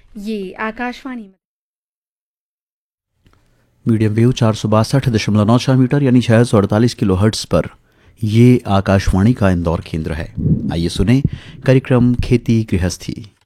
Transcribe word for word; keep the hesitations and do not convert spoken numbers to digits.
ये आकाशवाणी में medium wave चार सौ बासठ दशमलव नौ चार मीटर यानी छः सौ अड़तालीस किलो हर्ट्स पर ये आकाशवाणी का इंदौर केंद्र है। आइए सुने कार्यक्रम खेती गृहस्थी।